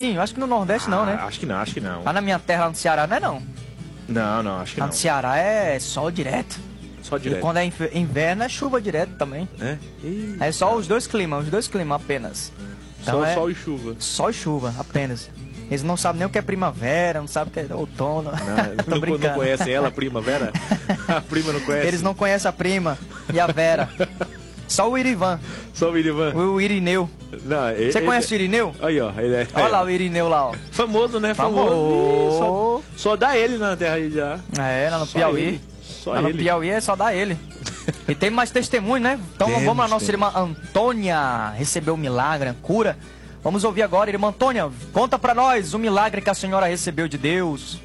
Vizinho, acho que no Nordeste não, né? Acho que não, acho que não. Lá na minha terra, lá no Ceará, não é não. Não, acho que Lá não. no Ceará é sol direto. Só E direto. quando é inverno é chuva direto também. É só os dois climas apenas. Então Só sol e chuva. Só e chuva, apenas. Eles não sabem nem o que é primavera, não sabem o que é outono. Não conhecem ela, a primavera? A prima não conhece? Eles não conhecem a prima e a Vera. Só o Irivan. Só o Irivan? O Irineu. Você conhece o Irineu? Aí, ó. Olha lá o Irineu lá, ó. Famoso, né? Famoso. Só dá ele na terra aí já. Lá no Piauí. Só no Piauí é só dá ele. E tem mais testemunho, né? Então vamos lá, nossa irmã Antônia recebeu o milagre, a cura. Vamos ouvir agora, irmã Antônia, conta pra nós o milagre que a senhora recebeu de Deus.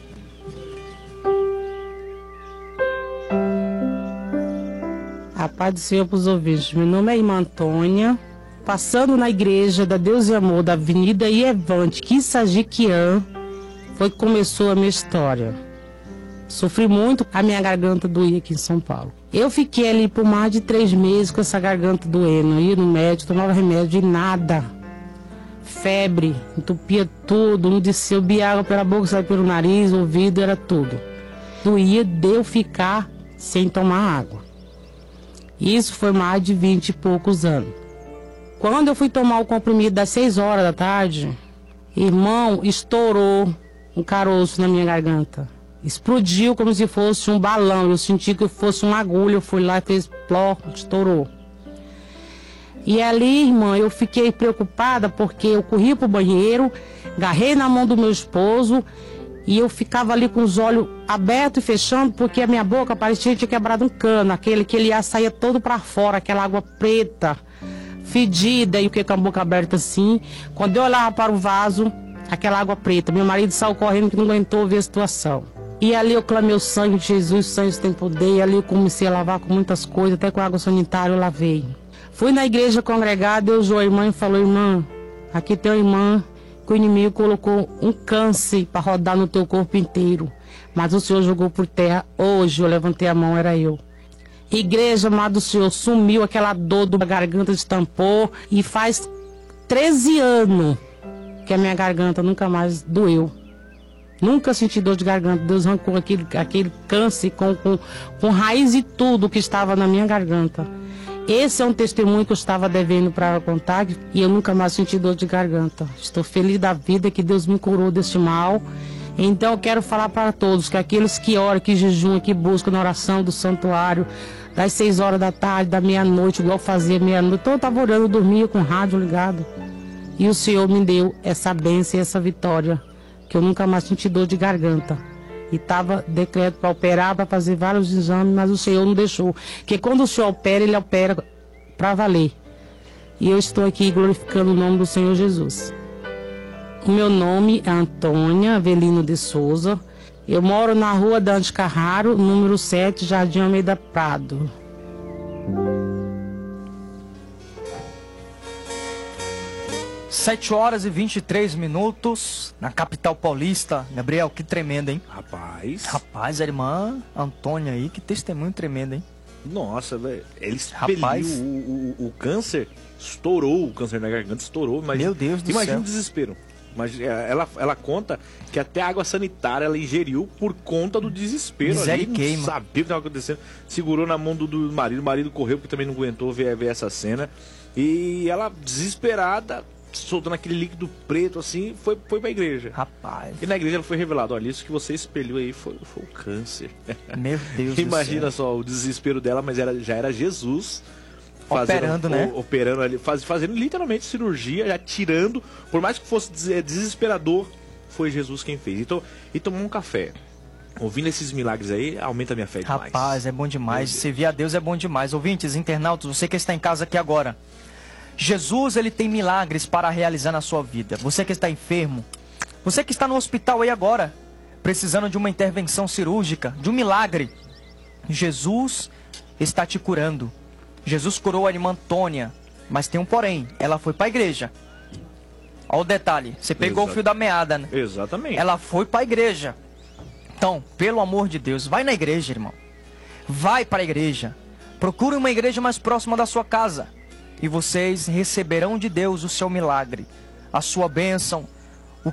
A paz do Senhor para os ouvintes. Meu nome é irmã Antônia, passando na igreja da Deus e Amor da Avenida Ievante, Quissajiquian, foi que começou a minha história. Sofri muito, a minha garganta doía aqui em São Paulo. Eu fiquei ali por mais de 3 meses com essa garganta doendo. Eu ia no médico, tomava remédio e nada. Febre, entupia tudo, não descia, eu bebia água pela boca, saía pelo nariz, ouvido, era tudo. Doía de eu ficar sem tomar água. Isso foi mais de 20 e poucos anos. Quando eu fui tomar o comprimido das 6 horas da tarde, irmão, estourou um caroço na minha garganta. Explodiu como se fosse um balão. Eu senti que fosse uma agulha. Eu fui lá e fez pló, estourou. E ali, irmã, eu fiquei preocupada porque eu corri pro banheiro, agarrei na mão do meu esposo e eu ficava ali com os olhos abertos e fechando porque a minha boca parecia que tinha quebrado um cano, aquele que ele ia sair todo para fora, aquela água preta, fedida, e o que com a boca aberta assim. Quando eu olhava para o vaso, aquela água preta, meu marido saiu correndo que não aguentou ver a situação. E ali eu clamei o sangue de Jesus, o sangue tem poder, e ali eu comecei a lavar com muitas coisas, até com água sanitária eu lavei. Fui na igreja congregada, Deus usou a irmã e falou: irmã, aqui tem uma irmã que o inimigo colocou um câncer para rodar no teu corpo inteiro, mas o Senhor jogou por terra. Hoje eu levantei a mão, era eu. Igreja, amado Senhor, sumiu aquela dor da garganta, estampou, e faz 13 anos que a minha garganta nunca mais doeu. Nunca senti dor de garganta. Deus arrancou aquele câncer com raiz e tudo que estava na minha garganta. Esse é um testemunho que eu estava devendo para contar e eu nunca mais senti dor de garganta. Estou feliz da vida que Deus me curou deste mal. Então eu quero falar para todos que aqueles que oram, que jejuam, que buscam na oração do santuário, das 6 horas da tarde, da meia-noite, igual fazia meia-noite. Então eu estava orando, eu dormia com o rádio ligado. E o Senhor me deu essa bênção e essa vitória, que eu nunca mais senti dor de garganta. E estava decreto para operar, para fazer vários exames, mas o Senhor não deixou. Porque quando o Senhor opera, Ele opera para valer. E eu estou aqui glorificando o nome do Senhor Jesus. O meu nome é Antônia Avelino de Souza. Eu moro na rua Dante Carraro, número 7, Jardim Almeida Prado. 7 horas e 23 minutos na capital paulista. Gabriel, que tremendo, hein? Rapaz, a irmã Antônia aí, que testemunho tremendo, hein? Nossa, velho. Ele expeliu o câncer, estourou o câncer na garganta, estourou. Mas meu Deus do céu. Imagina o desespero. Mas ela conta que até a água sanitária ela ingeriu por conta do desespero. Ali, não sabia o que estava acontecendo. Segurou na mão do marido, o marido correu porque também não aguentou ver essa cena. E ela, desesperada, soltando aquele líquido preto assim, foi pra igreja. Rapaz. E na igreja ela foi revelado: olha, isso que você espelhou aí foi o câncer. Meu Deus do céu. Imagina só o desespero dela, mas já era Jesus operando, né? Operando ali, fazendo literalmente cirurgia, já tirando. Por mais que fosse desesperador, foi Jesus quem fez. E tomar um café. Ouvindo esses milagres aí, aumenta a minha fé demais. Rapaz, é bom demais. Servir a Deus é bom demais. Ouvintes, internautas, você que está em casa aqui agora, Jesus, ele tem milagres para realizar na sua vida. Você que está enfermo, você que está no hospital aí agora, precisando de uma intervenção cirúrgica, de um milagre, Jesus está te curando. Jesus curou a irmã Antônia, mas tem um porém, ela foi para a igreja. Olha o detalhe, você pegou o fio da meada, né? Exatamente. Ela foi para a igreja. Então, pelo amor de Deus, vai na igreja, irmão. Vai para a igreja. Procure uma igreja mais próxima da sua casa. E vocês receberão de Deus o seu milagre, a sua bênção,